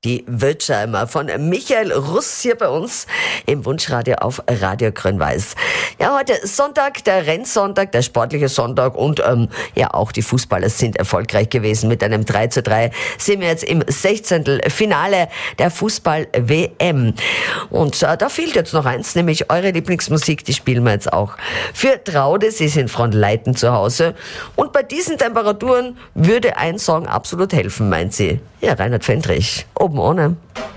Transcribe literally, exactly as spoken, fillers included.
die Wildscheimer von Michael Russ hier bei uns im Wunschradio auf Radio Grün-Weiß. Ja, heute Sonntag, der Rennsonntag, der sportliche Sonntag und ähm, ja, auch die Fußballer sind erfolgreich gewesen. Mit einem drei zu drei sind wir jetzt im sechzehnten Finale der Fußball-W M. Und äh, da fehlt jetzt noch eins, nämlich eure Lieblingsmusik, die spielen wir jetzt auch für Traude. Sie sind von Leiten zu Hause. Und bei diesen Temperaturen würde ein Song absolut helfen, meint sie. Ja, Reinhard Fendrich, oben ohne.